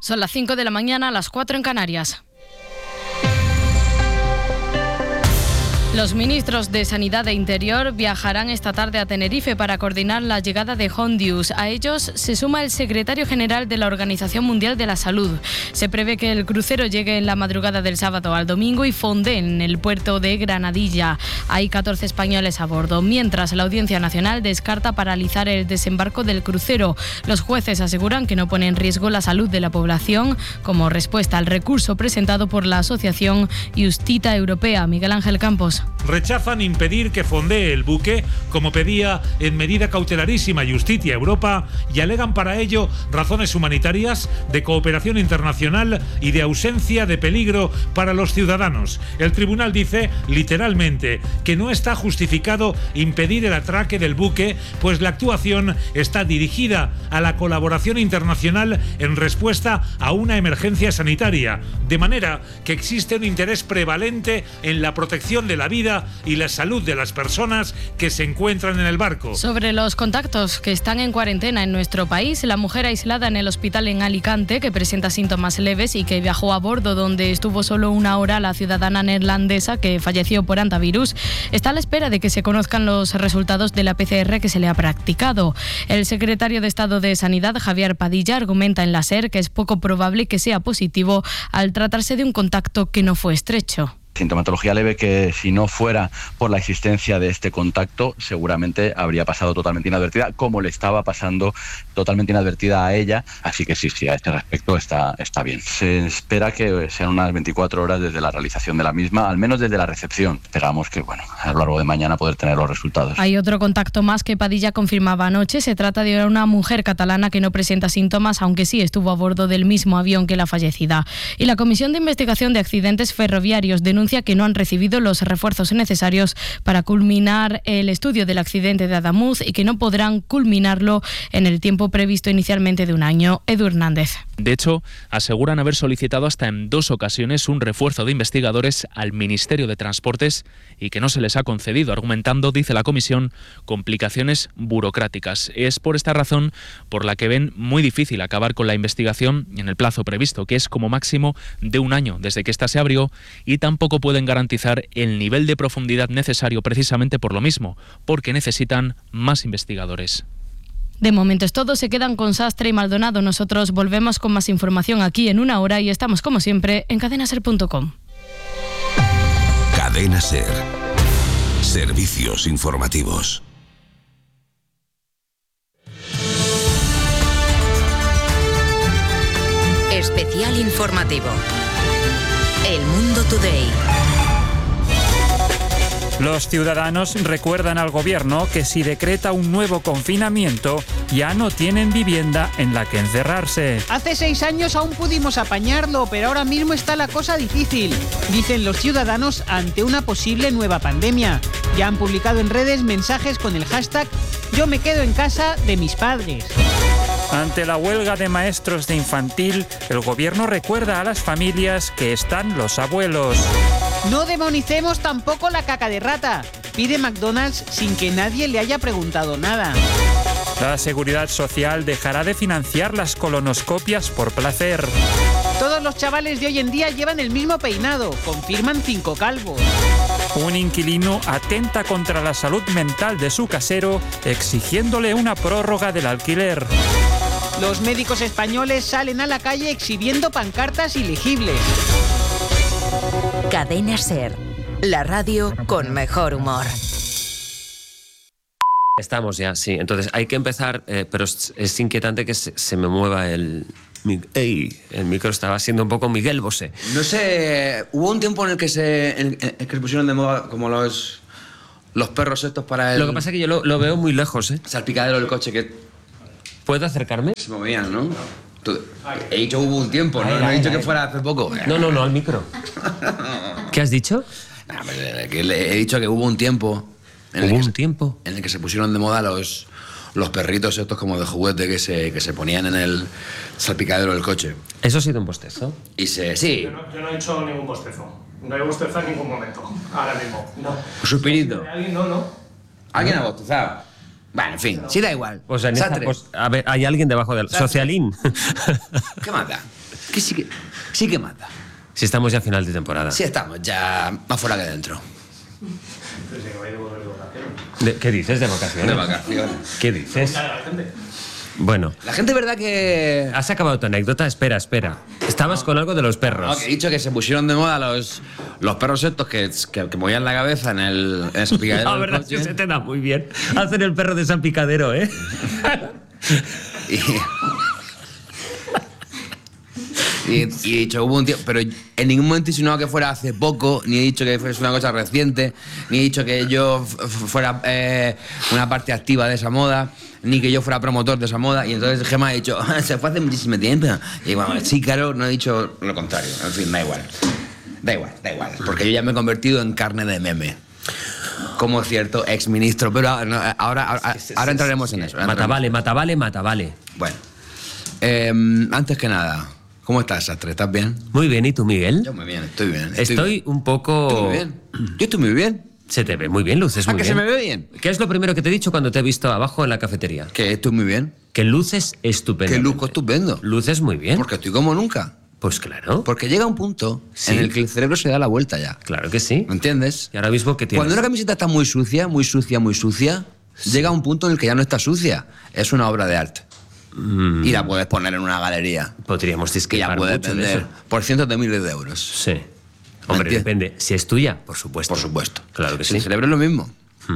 Son las 5 de la mañana, las 4 en Canarias. Los ministros de Sanidad e Interior viajarán esta tarde a Tenerife para coordinar la llegada de Hondius. A ellos se suma el secretario general de la Organización Mundial de la Salud. Se prevé que el crucero llegue en la madrugada del sábado al domingo y fonde en el puerto de Granadilla. Hay 14 españoles a bordo, mientras la Audiencia Nacional descarta paralizar el desembarco del crucero. Los jueces aseguran que no pone en riesgo la salud de la población como respuesta al recurso presentado por la Asociación Justita Europea. Miguel Ángel Campos. Rechazan impedir que fondee el buque, como pedía en medida cautelarísima Justitia Europa, y alegan para ello razones humanitarias, de cooperación internacional y de ausencia de peligro para los ciudadanos. El tribunal dice, literalmente, que no está justificado impedir el atraque del buque, pues la actuación está dirigida a la colaboración internacional en respuesta a una emergencia sanitaria, de manera que existe un interés prevalente en la protección de la vida y la salud de las personas que se encuentran en el barco. Sobre los contactos que están en cuarentena en nuestro país, la mujer aislada en el hospital en Alicante, que presenta síntomas leves y que viajó a bordo donde estuvo solo una hora, la ciudadana neerlandesa que falleció por hantavirus, está a la espera de que se conozcan los resultados de la PCR que se le ha practicado. El secretario de Estado de Sanidad, Javier Padilla, argumenta en la SER que es poco probable que sea positivo al tratarse de un contacto que no fue estrecho. Sintomatología leve que, si no fuera por la existencia de este contacto, seguramente habría pasado totalmente inadvertida, como le estaba pasando totalmente inadvertida a ella. Así que sí, a este respecto está bien. Se espera que sean unas 24 horas desde la realización de la misma, al menos desde la recepción. Esperamos que, a lo largo de mañana poder tener los resultados. Hay otro contacto más que Padilla confirmaba anoche. Se trata de una mujer catalana que no presenta síntomas, aunque sí estuvo a bordo del mismo avión que la fallecida. Y la Comisión de Investigación de Accidentes Ferroviarios denuncia que no han recibido los refuerzos necesarios para culminar el estudio del accidente de Adamuz y que no podrán culminarlo en el tiempo previsto inicialmente de un año. Edu Hernández. De hecho, aseguran haber solicitado hasta en 2 ocasiones un refuerzo de investigadores al Ministerio de Transportes y que no se les ha concedido, argumentando, dice la comisión, complicaciones burocráticas. Es por esta razón por la que ven muy difícil acabar con la investigación en el plazo previsto, que es como máximo de un año desde que ésta se abrió, y tampoco pueden garantizar el nivel de profundidad necesario precisamente por lo mismo, porque necesitan más investigadores. De momento es todo, se quedan con Sastre y Maldonado. Nosotros volvemos con más información aquí en una hora y estamos como siempre en cadenaser.com. Cadena Ser. Servicios informativos. Especial informativo. El Mundo Today. Los ciudadanos recuerdan al gobierno que si decreta un nuevo confinamiento, ya no tienen vivienda en la que encerrarse. Hace 6 años aún pudimos apañarlo, pero ahora mismo está la cosa difícil, dicen los ciudadanos ante una posible nueva pandemia. Ya han publicado en redes mensajes con el hashtag "Yo me quedo en casa de mis padres". Ante la huelga de maestros de infantil, el gobierno recuerda a las familias que están los abuelos. No demonicemos tampoco la caca de rata, pide McDonald's sin que nadie le haya preguntado nada. La Seguridad Social dejará de financiar las colonoscopias por placer. Todos los chavales de hoy en día llevan el mismo peinado, confirman 5 calvos. Un inquilino atenta contra la salud mental de su casero, exigiéndole una prórroga del alquiler. Los médicos españoles salen a la calle exhibiendo pancartas ilegibles. Cadena Ser, la radio con mejor humor. Estamos ya, sí. Entonces hay que empezar, pero es inquietante que se me mueva el micro. Estaba siendo un poco Miguel Bosé. No sé, hubo un tiempo en el que se pusieron de moda como los perros estos para el... Lo que pasa es que yo lo veo muy lejos, ¿eh? Salpicadero del coche que... ¿Puedo acercarme? Se movían, ¿no? He dicho hubo un tiempo, ¿no? No he dicho que fuera hace poco. No, al micro. ¿Qué has dicho? He dicho que hubo un tiempo... En el que se pusieron de moda los perritos estos como de juguete que se ponían en el salpicadero del coche. ¿Eso ha sido un bostezo? Sí. Yo no he hecho ningún bostezo. No he bostezado en ningún momento. Ahora mismo. No. ¿Un suspirito? No. ¿Alguien ha bostezado? Bueno, en fin, sí da igual. Pues a ver, hay alguien debajo del... Socialín. ¿Qué manda? que sí que mata. Si estamos ya a final de temporada. Sí estamos, ya más fuera que dentro. ¿Qué dices de vacaciones? De vacaciones. ¿Qué dices? Bueno. La gente, ¿verdad que...? ¿Has acabado tu anécdota? Espera. Estabas con algo de los perros. No, que he dicho que se pusieron de moda los perros estos que movían la cabeza en el salpicadero. La verdad es que se te da muy bien hacer el perro de San Picadero, ¿eh? Y he dicho, hubo un tiempo, pero en ningún momento he insinuado que fuera hace poco, ni he dicho que fuese una cosa reciente, ni he dicho que yo fuera una parte activa de esa moda, ni que yo fuera promotor de esa moda. Y entonces Gemma ha dicho, se fue hace muchísimo tiempo. Y bueno, sí, claro, no he dicho lo contrario. En fin, da igual. Porque yo ya me he convertido en carne de meme. Como cierto exministro, pero ahora entraremos en eso. Matavale. Bueno, antes que nada, ¿cómo estás, Sastre? ¿Estás bien? Muy bien, ¿y tú, Miguel? Yo muy bien, estoy bien. Estoy un poco... Estoy muy bien. Yo estoy muy bien. Se te ve muy bien, luces muy bien. ¿A que se me ve bien? ¿Qué es lo primero que te he dicho cuando te he visto abajo en la cafetería? Que estoy muy bien. Que luces estupendo. Que luzco estupendo. Luces muy bien. Porque estoy como nunca. Pues claro. Porque llega un punto en el que el cerebro se da la vuelta ya. Claro que sí. ¿Me entiendes? Y ahora mismo, ¿qué tienes? Cuando una camiseta está muy sucia, llega un punto en el que ya no está sucia. Es una obra de arte. Y la puedes poner en una galería. Podríamos discrepar y la puedes mucho de vender eso. por cientos de miles de euros. Sí. Hombre, depende. Si es tuya, por supuesto. Por supuesto. Claro que sí. El cerebro es lo mismo.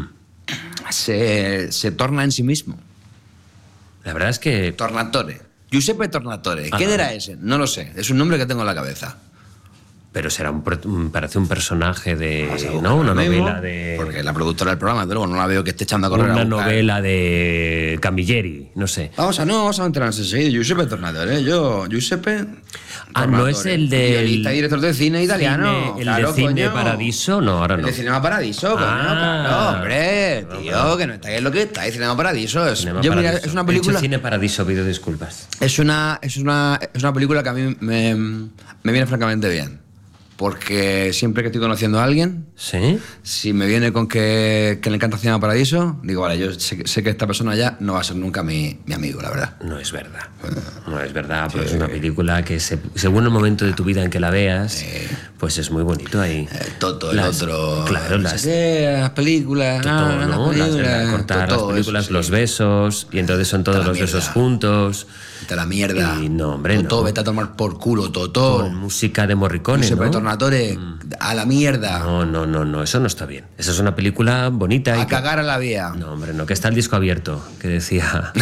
Se torna en sí mismo. La verdad es que... Tornatore. Giuseppe Tornatore. ¿Quién era ese? No lo sé. Es un nombre que tengo en la cabeza. Pero será parece un personaje de... ¿no? Una novela de... Porque la productora del programa, de luego, no la veo que esté echando a correr. Una novela de Camilleri, no sé. Vamos a enterarnos enseguida. Giuseppe Tornatore. Giuseppe... no es el de... Guionista y director de cine italiano. ¿El de Cine Paradiso? No, ahora no. El de Cinema Paradiso, coño. Claro, hombre, tío, que no estáis en lo que estáis. Cinema Paradiso. Es una película... Cine Paradiso, pido disculpas. Es una película que a mí me viene francamente bien. Porque siempre que estoy conociendo a alguien, si me viene con que le encanta Cinema Paradiso, digo, vale, yo sé que esta persona ya no va a ser nunca mi amigo, la verdad. No es verdad. No es verdad, pero es una película que según el momento de tu vida en que la veas, pues es muy bonito ahí. Toto, el otro... Claro, las películas... Toto, ¿no? Las de cortar las películas, los besos, y entonces son todos los besos juntos. Vete a la mierda. Y no, hombre, Toto, no. vete a tomar por culo, Toto. Con música de Morricone, Giuseppe ¿no? Tornatore, a la mierda. No, eso no está bien. Esa es una película bonita. A cagar a la vía. No, hombre, no, que está el disco abierto, que decía...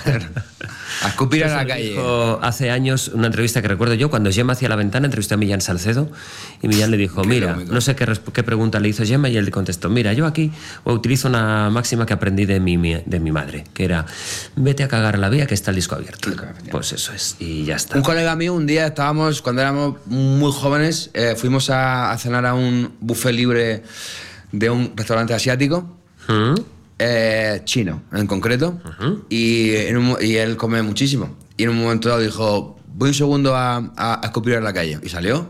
A escupir a la calle. Hace años, una entrevista que recuerdo yo, cuando Gemma hacía La Ventana, entrevisté a Millán Salcedo, y Millán le dijo, mira, no sé qué pregunta le hizo Gemma, y él le contestó, mira, yo aquí utilizo una máxima que aprendí de mi madre, que era, vete a cagar a la vía, que está el disco abierto. Pues eso es, y ya está. Un colega mío, un día cuando éramos muy jóvenes, fuimos a cenar a un buffet libre de un restaurante asiático. Chino, en concreto, y él come muchísimo. Y en un momento dado dijo, voy un segundo a escupir en la calle. Y salió,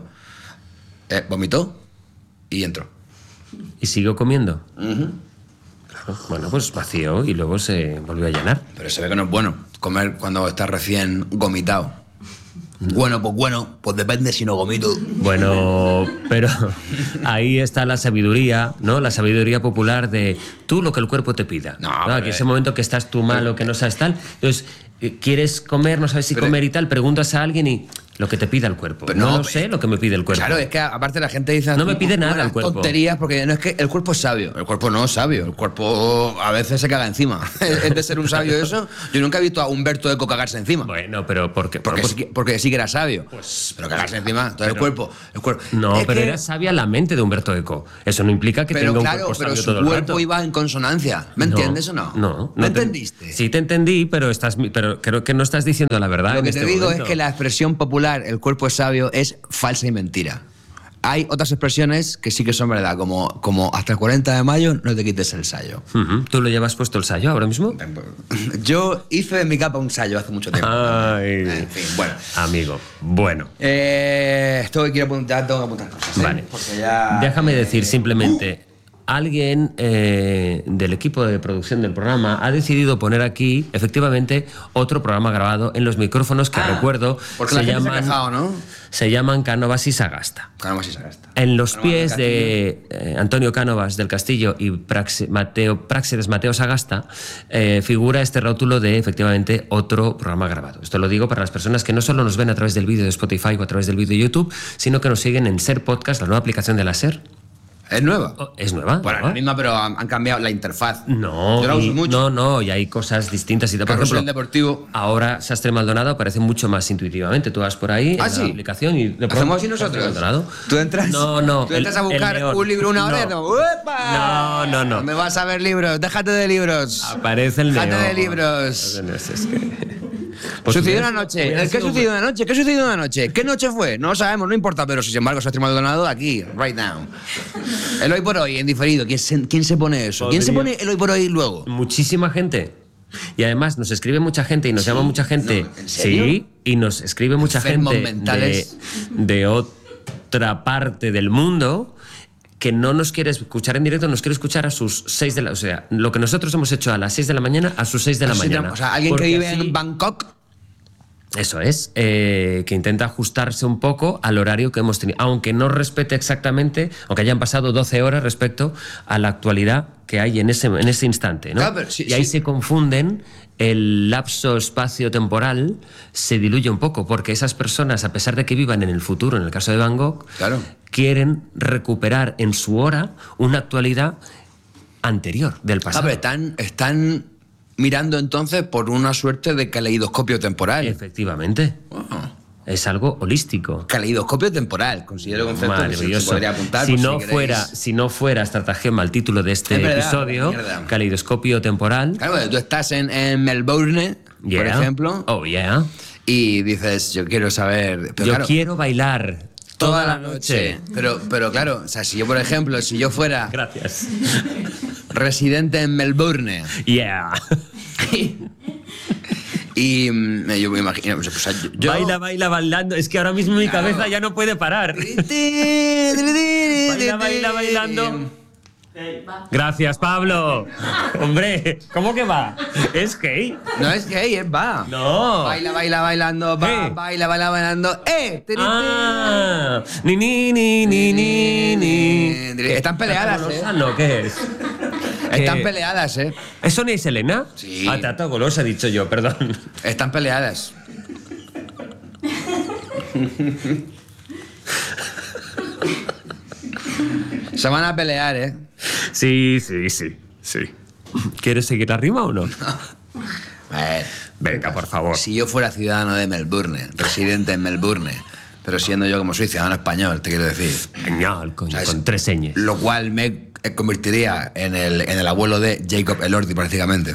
vomitó y entró. ¿Y siguió comiendo? Claro. Bueno, pues vació y luego se volvió a llenar. Pero se ve que no es bueno comer cuando estás recién vomitado. Bueno, pues depende si no vomito. Bueno, pero ahí está la sabiduría, ¿no? La sabiduría popular de tú lo que el cuerpo te pida. No, que ese momento que estás tú mal o que no sabes tal, entonces quieres comer, no sabes si comer y tal, preguntas a alguien y lo que te pida el cuerpo. Pero no sé lo que me pide el cuerpo. Claro, es que aparte la gente dice... No me pide nada el cuerpo. Tonterías, porque no es que el cuerpo es sabio. El cuerpo no es sabio. El cuerpo a veces se caga encima. ¿Es de ser un sabio eso? Yo nunca he visto a Humberto Eco cagarse encima. Bueno, pero ¿por qué? Porque sí que era sabio. Pues, pero cagarse encima. Entonces el cuerpo... No, pero era sabia la mente de Humberto Eco. Eso no implica que tenga un cuerpo sabio todo el rato. Pero su cuerpo iba en consonancia. ¿Me entiendes o no? No. ¿Me entendiste? Sí te entendí, pero creo que no estás diciendo la verdad. Lo que te digo es que la expresión popular, el cuerpo es sabio, es falsa y mentira. Hay otras expresiones que sí que son verdad, como hasta el 40 de mayo no te quites el sayo. ¿Tú lo llevas puesto el sayo ahora mismo? Yo hice en mi capa un sayo hace mucho tiempo. En fin, bueno. Amigo, bueno. Tengo que apuntar cosas. Vale. Porque ya, déjame decir simplemente... alguien del equipo de producción del programa ha decidido poner aquí, efectivamente, otro programa grabado en los micrófonos que recuerdo porque la gente se ha quejado, ¿no? Se llaman Cánovas y Sagasta. Cánovas y Sagasta. En los pies de Antonio Cánovas del Castillo y Práxedes Mateo Sagasta figura este rótulo de, efectivamente, otro programa grabado. Esto lo digo para las personas que no solo nos ven a través del vídeo de Spotify o a través del vídeo de YouTube, sino que nos siguen en SER Podcast, la nueva aplicación de la SER. ¿Es nueva? ¿Es nueva? Bueno, ¿no? la misma, pero han cambiado la interfaz. No, yo la uso mucho. No, y hay cosas distintas. Y por Carrusel ejemplo, deportivo. ahora Sastre Maldonado aparece mucho más intuitivamente. Tú vas por ahí en ¿sí? la aplicación y de ¿Hacemos así nosotros? Maldonado. ¿Tú entras? No. ¿Tú entras a buscar un libro una hora? No. ¡Uepa! No. ¿Dónde vas a ver libros? Déjate de libros. Aparece el Déjate neón. de libros. Es que... Sucedió una noche. ¿Qué sucedió una noche? ¿Qué sucedió una noche? ¿Qué noche fue? No lo sabemos, no importa, pero sin embargo, Sastre Maldonado aquí, right now. El hoy por hoy, en diferido. ¿Quién se pone eso? ¿Quién se pone el hoy por hoy luego? Muchísima gente. Y además nos escribe mucha gente y nos llama mucha gente. No, ¿en serio? Sí, y nos escribe mucha Enfermos gente mentales. de otra parte del mundo que no nos quiere escuchar en directo, nos quiere escuchar a sus 6 de la... O sea, lo que nosotros hemos hecho a las 6 de la mañana, a sus 6 de la mañana. O sea, alguien Porque que vive así- en Bangkok. Eso es, que intenta ajustarse un poco al horario que hemos tenido, aunque no respete exactamente, aunque hayan pasado 12 horas respecto a la actualidad que hay en ese instante, ¿no? Claro, pero sí, y ahí sí. se confunden, el lapso espacio-temporal se diluye un poco, porque esas personas, a pesar de que vivan en el futuro, en el caso de Van Gogh, Claro. quieren recuperar en su hora una actualidad anterior del pasado. pero están mirando entonces por una suerte de caleidoscopio temporal. Efectivamente. Es algo holístico. Caleidoscopio temporal, considero concepto que se Maravilloso. podría apuntar. Si por no, queréis. si no fuera estratagema el título de este Es verdad, episodio, mierda. caleidoscopio temporal. Claro, tú estás en Melbourne, por Yeah. ejemplo, Oh, yeah. y dices, yo quiero saber... Pero Yo claro, quiero bailar toda la noche. Pero claro, o sea, si yo, por ejemplo, si yo fuera Gracias. residente en Melbourne Yeah. y yo me imagino... O sea, yo, Baila bailando. Es que ahora mismo mi cabeza ya no puede parar. Baila bailando. Gracias, Pablo. Hombre, ¿cómo que va? ¿Es gay? No es gay, es va. No. Baila bailando, va, baila bailando. Ah, ni. Están peleadas, ¿No? ¿Qué es? Están peleadas, ¿Es Sonia y Selena? Sí. Ah, Tata Golosa, he dicho yo, perdón. Están peleadas. Se van a pelear, Sí. ¿Quieres seguir arriba o no? A ver, Venga, por favor. si yo fuera ciudadano de Melbourne, residente en Melbourne, pero siendo yo como soy ciudadano español, te quiero decir. Español, coño, ¿Sabes? con 3 señas. Lo cual me convertiría en el abuelo de Jacob Elordi, prácticamente.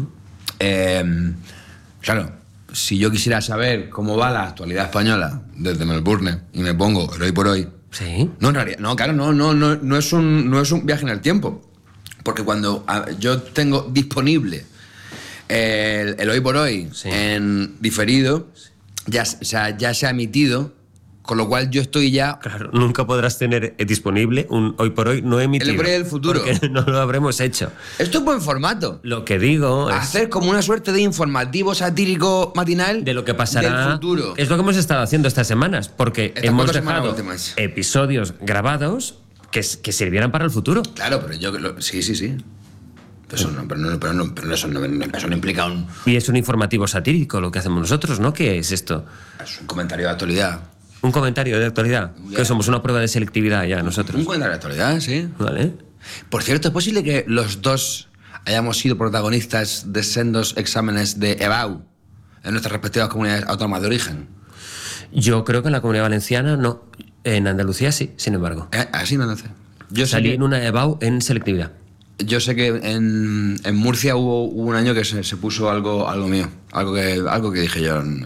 Claro, si yo quisiera saber cómo va la actualidad española desde Melbourne y me pongo el hoy por hoy. Sí. No, en realidad, no, claro, no es un viaje en el tiempo. Porque cuando yo tengo disponible el hoy por hoy en diferido, ya se ha emitido, con lo cual yo estoy ya... Claro, nunca podrás tener disponible un hoy por hoy no emitido. El hoy por hoy del futuro. Porque no lo habremos hecho. Esto es buen formato. Lo que digo es... Hacer como una suerte de informativo satírico matinal de lo que pasará del futuro. Es lo que hemos estado haciendo estas semanas, porque Estas hemos 4 semanas dejado últimas. episodios grabados que sirvieran para el futuro. Claro, pero yo... Sí. Pero eso no implica un... Y es un informativo satírico lo que hacemos nosotros, ¿no? ¿Qué es esto? Es un comentario de actualidad. Un comentario de actualidad. Que somos una prueba de selectividad ya nosotros. Un comentario de actualidad, sí. Vale. Por cierto, ¿es posible que los dos hayamos sido protagonistas de sendos exámenes de EBAU en nuestras respectivas comunidades autónomas de origen? Yo creo que en la Comunidad Valenciana no. En Andalucía sí, sin embargo. Así no sé. Yo salí en una EBAU en selectividad. Yo sé que en Murcia hubo un año que se puso algo mío. Algo que dije yo en